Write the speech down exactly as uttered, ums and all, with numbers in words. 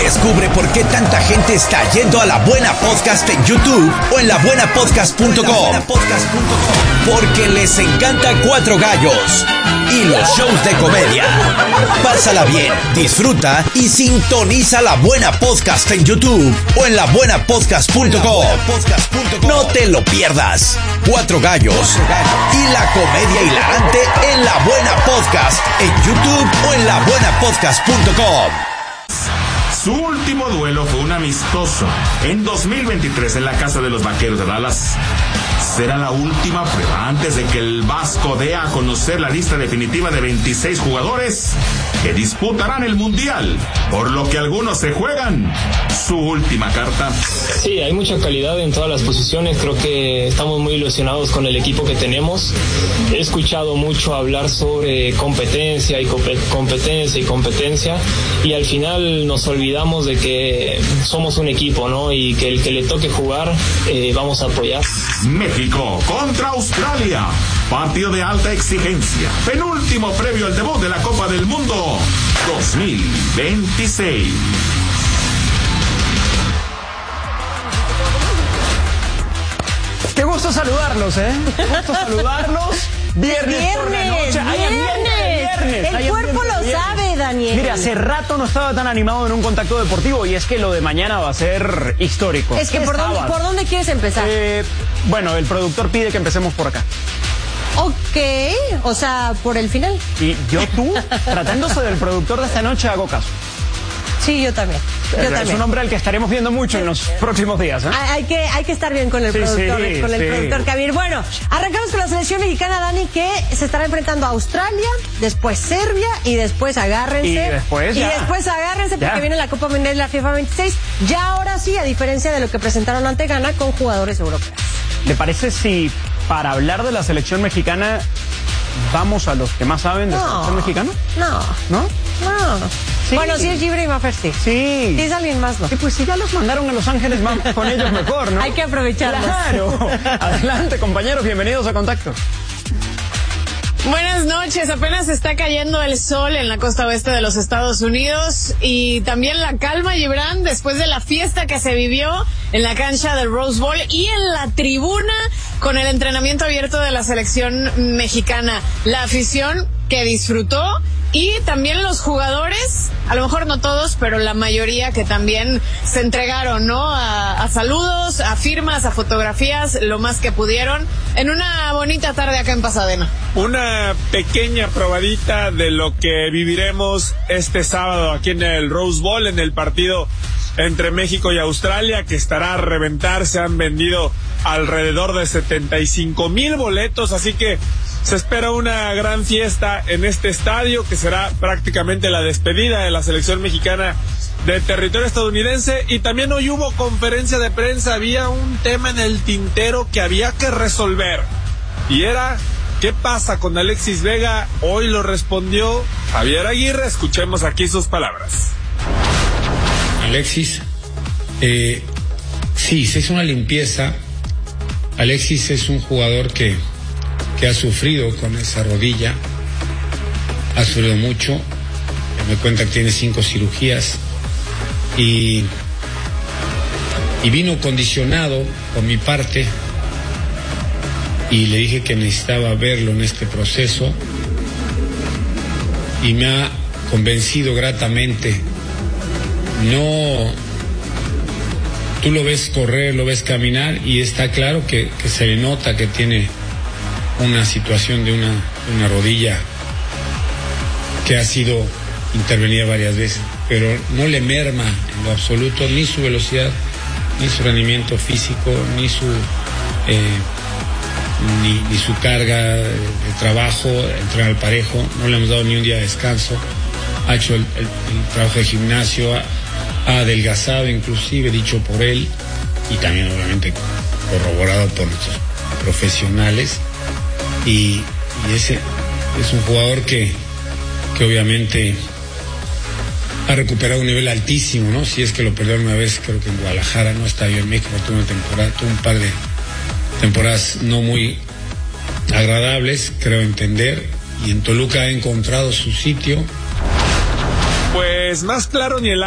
Descubre por qué tanta gente está yendo a La Buena Podcast en YouTube o en la buena podcast punto com. Porque les encanta Cuatro Gallos y los shows de comedia. Pásala bien, disfruta y sintoniza La Buena Podcast en YouTube o en la buena podcast punto com. No te lo pierdas. Cuatro Gallos y la comedia hilarante en La Buena Podcast en YouTube o en la buena podcast punto com. Su último duelo fue un amistoso en dos mil veintitrés en la casa de los Vaqueros de Dallas. Será la última prueba antes de que el Vasco dé a conocer la lista definitiva de veintiséis jugadores que disputarán el Mundial, por lo que algunos se juegan su última carta. Sí, hay mucha calidad en todas las posiciones, creo que estamos muy ilusionados con el equipo que tenemos. He escuchado mucho hablar sobre competencia y competencia y competencia, y al final nos olvidamos de que somos un equipo, ¿no? Y que el que le toque jugar, eh, vamos a apoyar. México contra Australia, partido de alta exigencia, penúltimo previo al debut de la Copa del Mundo dos mil veintiséis. Qué gusto saludarlos, ¿eh? Qué gusto saludarlos. Viernes, viernes por la noche. Hay ambiente de viernes. El Hay cuerpo lo viernes. sabe, Daniel. Mire, hace rato no estaba tan animado en un contacto deportivo, y es que lo de mañana va a ser histórico. Es que, ¿por dónde, ¿por dónde quieres empezar? Eh, bueno, el productor pide que empecemos por acá. Ok, o sea, por el final. Y yo, tú, tratándose del productor de esta noche, hago caso. Sí, yo también. Yo es también. un hombre al que estaremos viendo mucho en los próximos días, ¿eh? Hay que, hay que estar bien con el Sí, productor, sí, con el sí. productor Kabir. Bueno, arrancamos con la selección mexicana, Dani, que se estará enfrentando a Australia, después Serbia y después agárrense. Y después Y ya. después agárrense porque Ya. viene la Copa Mundial de la FIFA veintiséis. Ya ahora sí, a diferencia de lo que presentaron ante Ghana con jugadores europeos. ¿Le parece si para hablar de la selección mexicana vamos a los que más saben de No. selección mexicana? No, ¿No? no. Sí. Bueno, sí es Gibran y Mafer, sí. Sí. Si es alguien más, no. Sí, pues si ya los mandaron a Los Ángeles, vamos con ellos mejor, ¿no? Hay que aprovecharlos. Claro. Adelante, compañeros, bienvenidos a Contacto. Buenas noches, apenas está cayendo el sol en la costa oeste de los Estados Unidos y también la calma, Gibran, después de la fiesta que se vivió en la cancha del Rose Bowl y en la tribuna con el entrenamiento abierto de la selección mexicana. La afición que disfrutó y también los jugadores, a lo mejor no todos, pero la mayoría que también se entregaron, ¿no? A, a saludos, a firmas, a fotografías, lo más que pudieron, en una bonita tarde acá en Pasadena. Una pequeña probadita de lo que viviremos este sábado aquí en el Rose Bowl, en el partido entre México y Australia, que estará a reventar. Se han vendido alrededor de setenta y cinco mil boletos, así que se espera una gran fiesta en este estadio, que será prácticamente la despedida de la selección mexicana de territorio estadounidense. Y también hoy hubo conferencia de prensa, había un tema en el tintero que había que resolver, y era ¿qué pasa con Alexis Vega? Hoy lo respondió Javier Aguirre, escuchemos aquí sus palabras. Alexis, eh, sí, se hizo una limpieza. Alexis es un jugador que, que ha sufrido con esa rodilla, ha sufrido mucho, me cuenta que tiene cinco cirugías y, y vino condicionado por mi parte, y le dije que necesitaba verlo en este proceso y me ha convencido gratamente. No, tú lo ves correr, lo ves caminar y está claro que, que se le nota que tiene una situación de una, una rodilla que ha sido intervenida varias veces, pero no le merma en lo absoluto ni su velocidad, ni su rendimiento físico, ni su eh, ni, ni su carga de trabajo, entrenar al parejo. No le hemos dado ni un día de descanso. Ha hecho el, el, el trabajo de gimnasio, ha, ha adelgazado, inclusive dicho por él, y también obviamente corroborado por nuestros profesionales. Y, y ese es un jugador que, que obviamente ha recuperado un nivel altísimo, ¿no? Si es que lo perdió una vez, creo que en Guadalajara, no está yo en México, tuvo una temporada, tuvo un par de temporadas no muy agradables, creo entender, y en Toluca ha encontrado su sitio. Pues más claro ni el